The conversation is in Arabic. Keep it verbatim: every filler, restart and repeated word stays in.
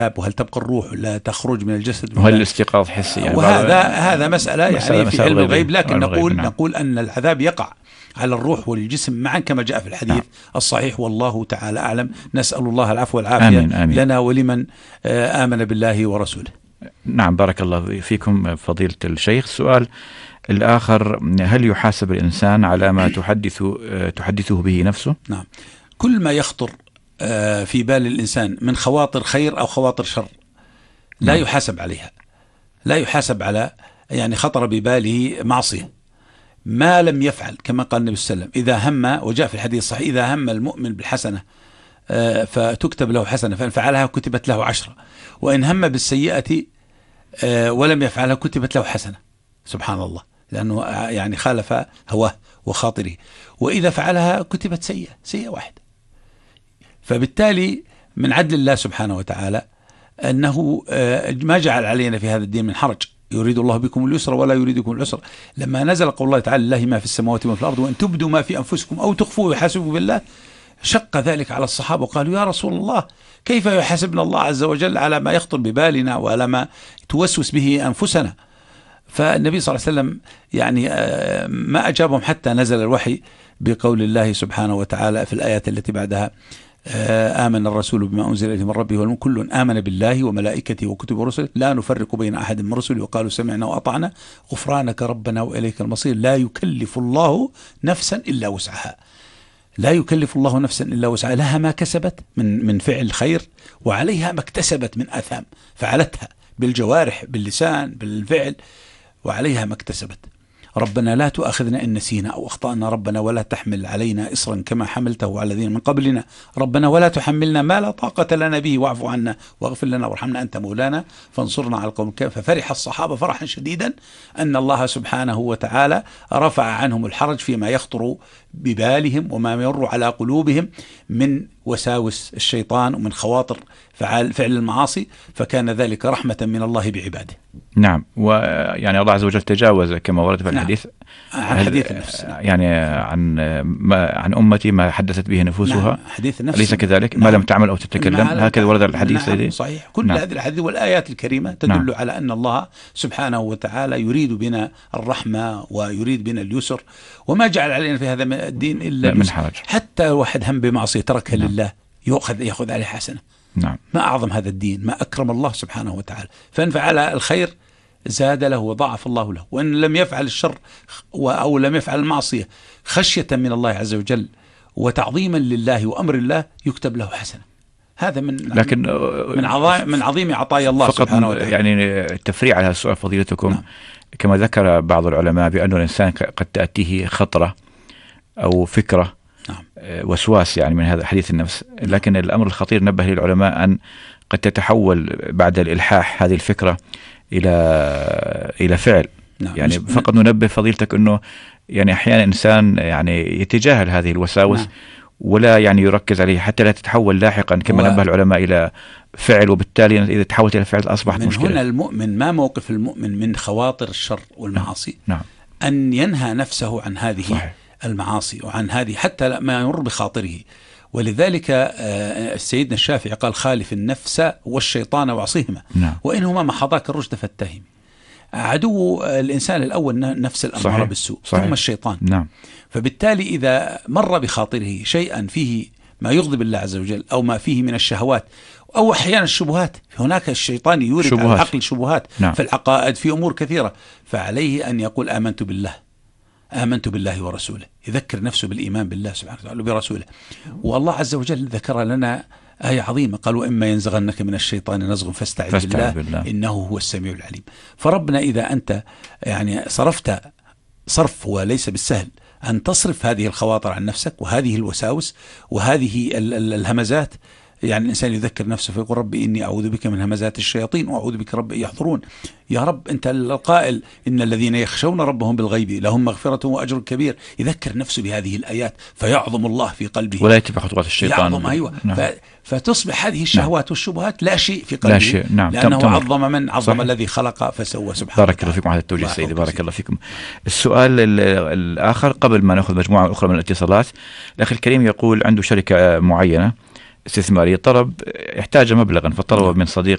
وهل تبقى الروح لا تخرج من الجسد، وهل الاستيقاظ حسي يعني، وهذا هذا مسألة, مسألة يعني في علم الغيب، لكن نقول نعم. نقول أن العذاب يقع على الروح والجسم معا كما جاء في الحديث نعم. الصحيح، والله تعالى أعلم. نسأل الله العفو والعافية آمين آمين. لنا ولمن آمن بالله ورسوله. نعم، بارك الله فيكم فضيلة الشيخ. السؤال الآخر: هل يحاسب الإنسان على ما تحدث تحدثه به نفسه؟ نعم، كل ما يخطر في بال الإنسان من خواطر خير أو خواطر شر لا نعم. يحاسب عليها، لا يحاسب على يعني خطر بباله معصية ما لم يفعل، كما قال النبي صلى الله عليه وسلم: إذا هم، وجاء في الحديث الصحيح: إذا هم المؤمن بالحسنة فتكتب له حسنة فإن فعلها كتبت له عشرة، وإن هم بالسيئة ولم يفعلها كتبت له حسنة. سبحان الله، لأنه يعني خالف هواه وخاطره. وإذا فعلها كتبت سيئة سيئة واحدة. فبالتالي من عدل الله سبحانه وتعالى أنه ما جعل علينا في هذا الدين من حرج، يريد الله بكم اليسر ولا يريد بكم العسر. لما نزل قول الله تعالى: لله ما في السماوات وما في الأرض وإن تبدوا ما في أنفسكم أو تخفوه يحاسبوا بالله، شق ذلك على الصحابة وقالوا: يا رسول الله، كيف يحاسبنا الله عز وجل على ما يخطر ببالنا وعلى ما توسوس به أنفسنا؟ فالنبي صلى الله عليه وسلم يعني ما أجابهم حتى نزل الوحي بقول الله سبحانه وتعالى في الآيات التي بعدها: آمن الرسول بما أنزل إليه من ربه والمؤمنون كل آمن بالله وملائكته وكتبه ورسله لا نفرق بين أحد من رسله وقالوا سمعنا وأطعنا غفرانك ربنا وإليك المصير. لا يكلف الله نفسا إلا وسعها، لا يكلف الله نفسا إلا وسعها، لها ما كسبت من من فعل خير وعليها ما اكتسبت من آثام فعلتها بالجوارح باللسان بالفعل، وعليها ما اكتسبت. ربنا لا تؤاخذنا إن نسينا أو أخطأنا، ربنا ولا تحمل علينا إصرا كما حملته على الذين من قبلنا، ربنا ولا تحملنا ما لا طاقة لنا به واعف عنا واغفر لنا وارحمنا أنت مولانا فانصرنا على القوم الكافرين. ففرح الصحابة فرحا شديدا أن الله سبحانه وتعالى رفع عنهم الحرج فيما يخطر ببالهم وما يمر على قلوبهم من وساوس الشيطان ومن خواطر فعل, فعل المعاصي، فكان ذلك رحمة من الله بعباده. نعم، ويعني الله عز وجل تجاوز كما ورد في الحديث نعم. عن حديث النفس، يعني عن ما عن أمتي ما حدثت به نفوسها. نعم. حديث النفس أليس كذلك؟ نعم. ما لم تعمل أو تتكلم، هكذا ورد الحديث. نعم. صحيح. كل نعم. هذه الحديث والآيات الكريمة تدل نعم. على أن الله سبحانه وتعالى يريد بنا الرحمة ويريد بنا اليسر، وما جعل علينا في هذا الدين إلا من حرج. حتى واحد هم بمعصية تركها نعم. لله يأخذ يأخذ عليه حسنة. نعم. ما أعظم هذا الدين، ما أكرم الله سبحانه وتعالى. فإن فعل الخير زاد له وضاعف الله له، وإن لم يفعل الشر أو لم يفعل المعصية خشية من الله عز وجل وتعظيما لله وأمر الله يكتب له حسنة. هذا من لكن من عظيم من عظيم عطايا الله سبحانه وتعالى. يعني التفريع على السؤال فضيلتكم نعم. كما ذكر بعض العلماء بأن الإنسان قد تأتيه خطرة أو فكرة نعم. وسواس يعني من هذا حديث النفس، لكن الأمر الخطير نبه للعلماء أن قد تتحول بعد الإلحاح هذه الفكرة إلى إلى فعل. نعم. يعني فقط ننبه فضيلتك أنه يعني أحيانا إنسان يعني يتجاهل هذه الوساوس نعم. ولا يعني يركز عليه حتى لا تتحول لاحقا كما و... نبه العلماء إلى فعل، وبالتالي إذا تحولت إلى فعل أصبحت من مشكلة. هنا المؤمن ما موقف المؤمن من خواطر الشر والمعاصي؟ نعم. أن ينهى نفسه عن هذه صحيح. المعاصي وعن هذه حتى ما يمر بخاطره. ولذلك سيدنا الشافعي قال: خالف النفس والشيطان وعصيهما نعم. وإنهما محضاك الرشد فاتهم. عدو الإنسان الأول نفس الأمارة بالسوء صحيح. ثم الشيطان. نعم. فبالتالي إذا مر بخاطره شيئا فيه ما يغضب الله عز وجل أو ما فيه من الشهوات أو أحيانا الشبهات، هناك الشيطان يورد شبهات. على العقل شبهات نعم. في العقائد في أمور كثيرة، فعليه أن يقول: آمنت بالله آمنت بالله ورسوله، يذكر نفسه بالإيمان بالله سبحانه وتعالى وبرسوله. والله عز وجل ذكر لنا آية عظيمة، قال: وإما ينزغنك من الشيطان نزغ فاستعذ بالله, بالله إنه هو السميع العليم. فربنا إذا أنت يعني صرفت صرف وليس بالسهل أن تصرف هذه الخواطر عن نفسك وهذه الوساوس وهذه الهمزات، يعني الإنسان يذكر نفسه فيقول: ربي إني أعوذ بك من همزات الشياطين وأعوذ بك رب يحضرون. يا رب أنت القائل: إن الذين يخشون ربهم بالغيب لهم مغفرة وأجر كبير. يذكر نفسه بهذه الآيات فيعظم الله في قلبه ولا يتبع خطوات الشيطان. يعظم أيوة. نعم. ف... فتصبح هذه الشهوات نعم. والشبهات لا شيء في قلبه، لا شيء. نعم. لأنه تم عظم من عظم صحيح. الذي خلق فسوى سبحانه. بارك الله فيكم على التوجيه سيدي، بارك الله فيكم. السؤال الآخر قبل ما نأخذ مجموعة أخرى من الاتصالات، الأخ الكريم يقول عنده شركة معينة استثماري، طلب يحتاج مبلغا، فطلب من صديق